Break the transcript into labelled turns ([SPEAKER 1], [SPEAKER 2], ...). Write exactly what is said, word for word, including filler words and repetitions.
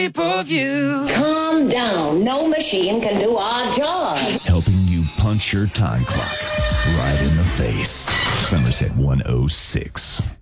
[SPEAKER 1] Pay-per-view.
[SPEAKER 2] Calm down. No machine can do our job.
[SPEAKER 3] Helping you punch your time clock right in the face. Somerset one oh six.